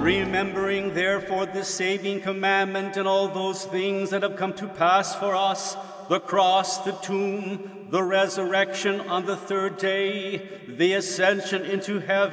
Remembering therefore this saving commandment and all those things that have come to pass for us, the cross, the tomb, the resurrection on the third day, the ascension into heaven,